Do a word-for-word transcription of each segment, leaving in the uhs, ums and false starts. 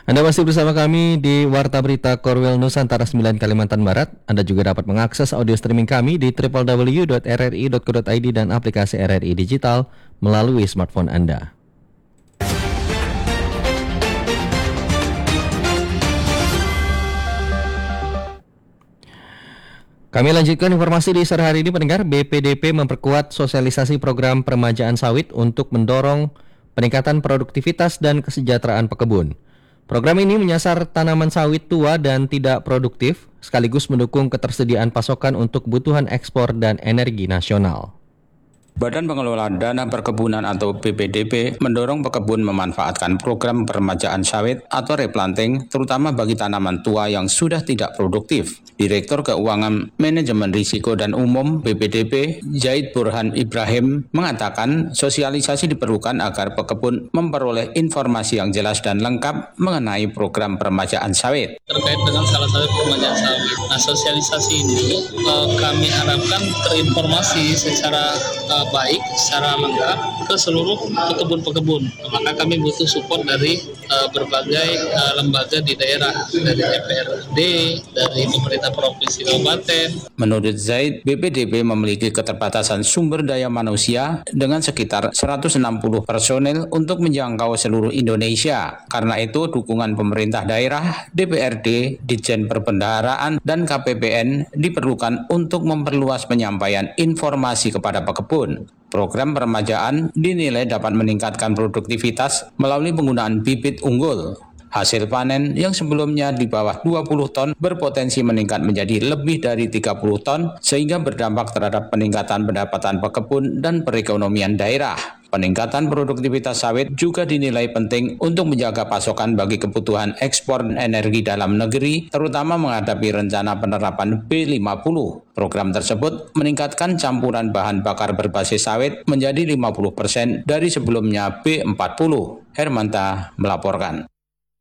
Anda masih bersama kami di Warta Berita Korwil Nusantara sembilan Kalimantan Barat. Anda juga dapat mengakses audio streaming kami di w w w titik r r i titik co titik i d dan aplikasi R R I Digital melalui smartphone Anda. Kami lanjutkan informasi di sore hari ini, pendengar. B P D P memperkuat sosialisasi program peremajaan sawit untuk mendorong peningkatan produktivitas dan kesejahteraan pekebun. Program ini menyasar tanaman sawit tua dan tidak produktif, sekaligus mendukung ketersediaan pasokan untuk kebutuhan ekspor dan energi nasional. Badan Pengelola Dana Perkebunan atau B P D P mendorong pekebun memanfaatkan program peremajaan sawit atau replanting, terutama bagi tanaman tua yang sudah tidak produktif. Direktur Keuangan Manajemen Risiko dan Umum B P D P, Zaid Burhan Ibrahim, mengatakan sosialisasi diperlukan agar pekebun memperoleh informasi yang jelas dan lengkap mengenai program peremajaan sawit. Terkait dengan salah satu peremajaan sawit, nah sosialisasi ini eh, kami harapkan terinformasi secara eh, baik, secara lengkap ke seluruh pekebun-pekebun. Maka kami butuh support dari uh, berbagai uh, lembaga di daerah, dari D P R D, dari pemerintah provinsi kabupaten. Menurut Zaid, B P D P memiliki keterbatasan sumber daya manusia dengan sekitar seratus enam puluh personel untuk menjangkau seluruh Indonesia. Karena itu, dukungan pemerintah daerah, D P R D, Ditjen Perbendaharaan, dan K P P N diperlukan untuk memperluas penyampaian informasi kepada pekebun. Program peremajaan dinilai dapat meningkatkan produktivitas melalui penggunaan bibit unggul. Hasil panen yang sebelumnya di bawah dua puluh ton berpotensi meningkat menjadi lebih dari tiga puluh ton sehingga berdampak terhadap peningkatan pendapatan pekebun dan perekonomian daerah. Peningkatan produktivitas sawit juga dinilai penting untuk menjaga pasokan bagi kebutuhan ekspor energi dalam negeri, terutama menghadapi rencana penerapan B lima puluh. Program tersebut meningkatkan campuran bahan bakar berbasis sawit menjadi lima puluh persen dari sebelumnya B empat puluh. Hermanta melaporkan.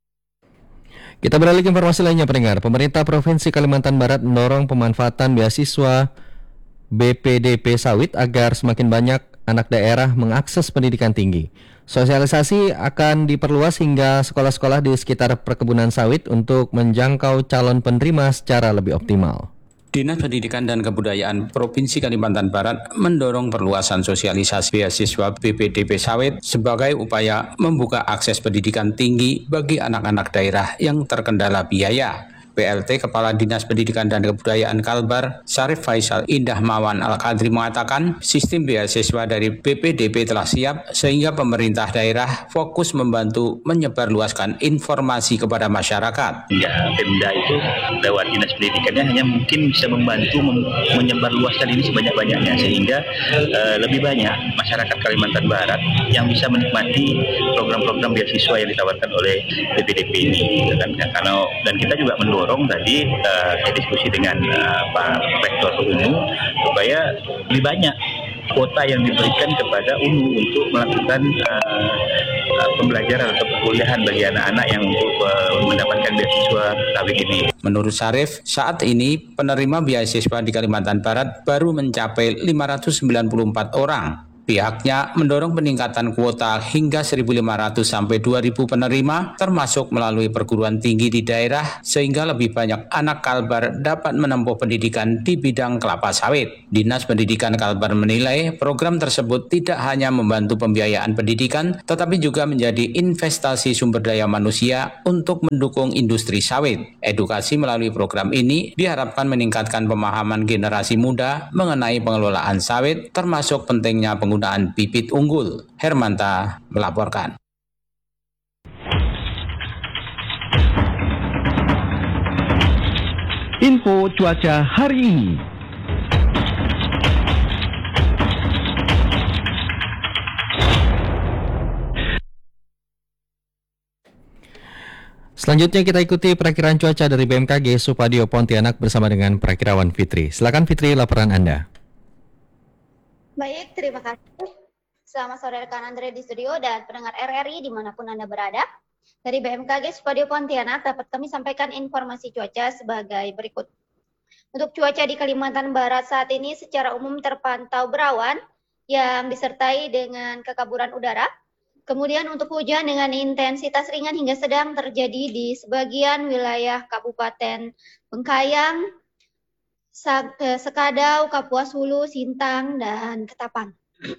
Kita beralih ke informasi lainnya, pendengar. Pemerintah Provinsi Kalimantan Barat mendorong pemanfaatan beasiswa B P D P sawit agar semakin banyak anak daerah mengakses pendidikan tinggi. Sosialisasi akan diperluas hingga sekolah-sekolah di sekitar perkebunan sawit untuk menjangkau calon penerima secara lebih optimal. Dinas Pendidikan dan Kebudayaan Provinsi Kalimantan Barat mendorong perluasan sosialisasi beasiswa B P D P sawit sebagai upaya membuka akses pendidikan tinggi bagi anak-anak daerah yang terkendala biaya. P L T Kepala Dinas Pendidikan dan Kebudayaan Kalbar, Syarif Faisal Indah Mawan Al-Qadri mengatakan sistem beasiswa dari B P D P telah siap sehingga pemerintah daerah fokus membantu menyebarluaskan informasi kepada masyarakat. Ya, Pemda itu lewat Dinas Pendidikannya hanya mungkin bisa membantu mem- menyebarluaskan ini sebanyak-banyaknya sehingga uh, lebih banyak masyarakat Kalimantan Barat yang bisa menikmati program-program beasiswa yang ditawarkan oleh B P D P ini. Dan, karena, dan kita juga mendorong tadi uh, diskusi dengan uh, Pak Rektor U N U supaya lebih banyak kuota yang diberikan kepada U N U untuk melakukan uh, uh, pembelajaran atau perkuliahan bagi anak-anak yang untuk uh, mendapatkan beasiswa sawit ini. Menurut Syarif, saat ini penerima beasiswa di Kalimantan Barat baru mencapai lima ratus sembilan puluh empat orang. Pihaknya mendorong peningkatan kuota hingga seribu lima ratus sampai dua ribu penerima, termasuk melalui perguruan tinggi di daerah, sehingga lebih banyak anak Kalbar dapat menempuh pendidikan di bidang kelapa sawit. Dinas Pendidikan Kalbar menilai program tersebut tidak hanya membantu pembiayaan pendidikan, tetapi juga menjadi investasi sumber daya manusia untuk mendukung industri sawit. Edukasi melalui program ini diharapkan meningkatkan pemahaman generasi muda mengenai pengelolaan sawit, termasuk pentingnya penggunaan penggunaan bibit unggul. Hermanta melaporkan. Info cuaca hari ini. Selanjutnya kita ikuti perakiraan cuaca dari B M K G Supadio Pontianak bersama dengan perakirawan Fitri. Silakan Fitri, laporan Anda. Baik, terima kasih. Selamat sore rekan Andre di studio dan pendengar R R I dimanapun Anda berada. Dari B M K G Supadio Pontianak dapat kami sampaikan informasi cuaca sebagai berikut. Untuk cuaca di Kalimantan Barat saat ini secara umum terpantau berawan yang disertai dengan kekaburan udara. Kemudian untuk hujan dengan intensitas ringan hingga sedang terjadi di sebagian wilayah Kabupaten Bengkayang, Sekadau, Kapuas Hulu, Sintang, dan Ketapang.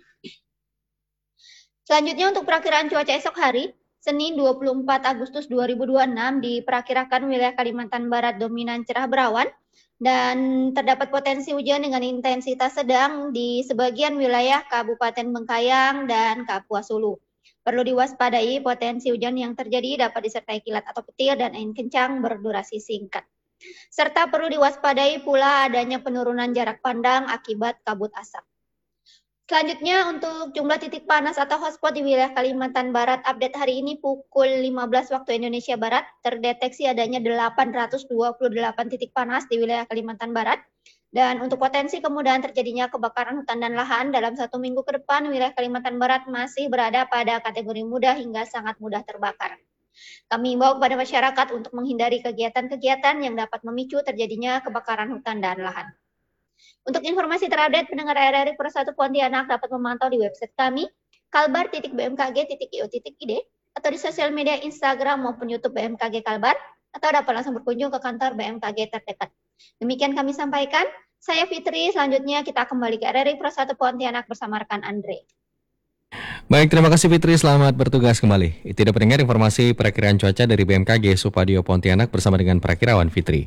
Selanjutnya untuk perakiraan cuaca esok hari, Senin dua puluh empat Agustus dua ribu dua puluh enam diperkirakan wilayah Kalimantan Barat dominan cerah berawan dan terdapat potensi hujan dengan intensitas sedang di sebagian wilayah Kabupaten Bengkayang dan Kapuas Hulu. Perlu diwaspadai potensi hujan yang terjadi dapat disertai kilat atau petir dan angin kencang berdurasi singkat. Serta perlu diwaspadai pula adanya penurunan jarak pandang akibat kabut asap. Selanjutnya untuk jumlah titik panas atau hotspot di wilayah Kalimantan Barat update hari ini pukul lima belas waktu Indonesia Barat terdeteksi adanya delapan ratus dua puluh delapan titik panas di wilayah Kalimantan Barat. Dan untuk potensi kemudahan terjadinya kebakaran hutan dan lahan dalam satu minggu ke depan wilayah Kalimantan Barat masih berada pada kategori mudah hingga sangat mudah terbakar. Kami himbau kepada masyarakat untuk menghindari kegiatan-kegiatan yang dapat memicu terjadinya kebakaran hutan dan lahan. Untuk informasi terupdate, pendengar R R I Persatu Pontianak dapat memantau di website kami kalbar titik b m k g titik i o titik i d atau di sosial media Instagram maupun YouTube B M K G Kalbar atau dapat langsung berkunjung ke kantor B M K G terdekat. Demikian kami sampaikan. Saya Fitri, selanjutnya kita kembali ke R R I Persatu Pontianak bersama rekan Andre. Baik, terima kasih Fitri, selamat bertugas kembali. Itu dia pendengar informasi perakiraan cuaca dari B M K G Supadio Pontianak bersama dengan perakirawan Fitri.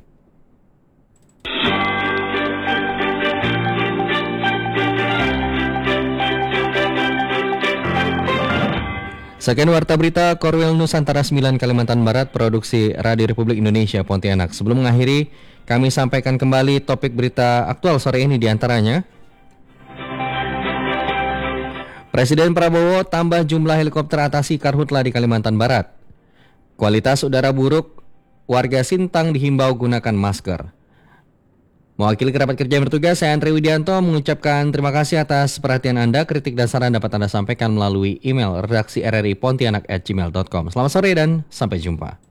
Sekian warta berita Korwil Nusantara sembilan Kalimantan Barat, produksi Radio Republik Indonesia Pontianak. Sebelum mengakhiri, kami sampaikan kembali topik berita aktual sore ini diantaranya. Presiden Prabowo tambah jumlah helikopter atasi karhutla di Kalimantan Barat. Kualitas udara buruk, warga Sintang dihimbau gunakan masker. Mewakili kerabat kerja yang bertugas, saya Andre Widianto mengucapkan terima kasih atas perhatian Anda. Kritik dan saran dapat Anda sampaikan melalui email redaksi r r i pontianak at gmail dot com. Selamat sore dan sampai jumpa.